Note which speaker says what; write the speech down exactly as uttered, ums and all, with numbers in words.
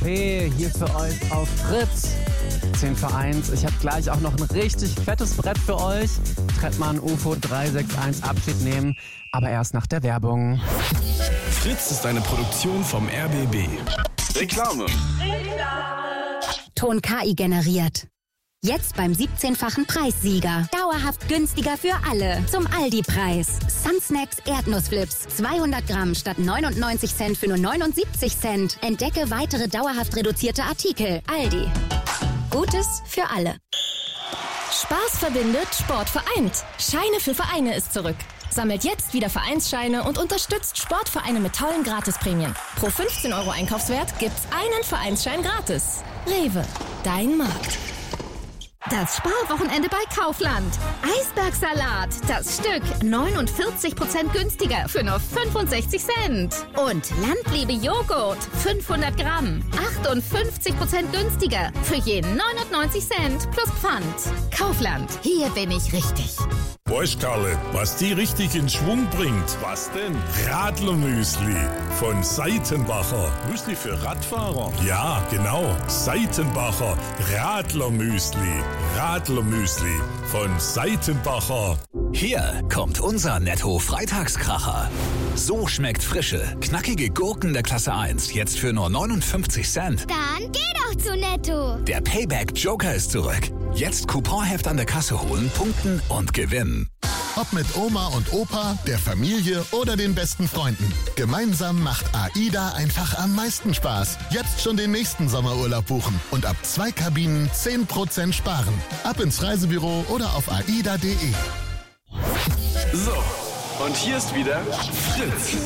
Speaker 1: P hier für euch auf Fritz. zehn vor eins. Ich habe gleich auch noch ein richtig fettes Brett für euch. Trettmann U F O drei sechs eins Abschied nehmen, aber erst nach der Werbung.
Speaker 2: Fritz ist eine Produktion vom R B B. Reklame.
Speaker 3: Ton K I generiert. Jetzt beim siebzehnfachen Preissieger. Dauerhaft günstiger für alle. Zum Aldi-Preis. Sunsnacks Erdnussflips. zweihundert Gramm statt neunundneunzig Cent für nur neunundsiebzig Cent. Entdecke weitere dauerhaft reduzierte Artikel. Aldi. Gutes für alle.
Speaker 4: Spaß verbindet, Sport vereint. Scheine für Vereine ist zurück. Sammelt jetzt wieder Vereinsscheine und unterstützt Sportvereine mit tollen Gratisprämien. Pro fünfzehn Euro Einkaufswert gibt's einen Vereinsschein gratis. Rewe, dein Markt.
Speaker 5: Das Sparwochenende bei Kaufland. Eisbergsalat, das Stück neunundvierzig Prozent günstiger für nur fünfundsechzig Cent. Und Landliebe Joghurt, fünfhundert Gramm, achtundfünfzig Prozent günstiger für je neunundneunzig Cent plus Pfand. Kaufland, hier bin ich richtig.
Speaker 6: Weißt Karle, was die richtig in Schwung bringt? Was denn? Radlermüsli von Seitenbacher. Müsli für Radfahrer? Ja, genau. Seitenbacher Radlermüsli. Radlermüsli von Seitenbacher.
Speaker 7: Hier kommt unser Netto-Freitagskracher. So schmeckt frische, knackige Gurken der Klasse eins jetzt für nur neunundfünfzig Cent.
Speaker 8: Dann geh doch zu Netto.
Speaker 7: Der Payback-Joker ist zurück. Jetzt Couponheft an der Kasse holen, punkten und gewinnen.
Speaker 9: Ob mit Oma und Opa, der Familie oder den besten Freunden. Gemeinsam macht AIDA einfach am meisten Spaß. Jetzt schon den nächsten Sommerurlaub buchen und ab zwei Kabinen zehn Prozent sparen. Ab ins Reisebüro oder auf aida punkt de.
Speaker 2: So, und hier ist wieder Fritz.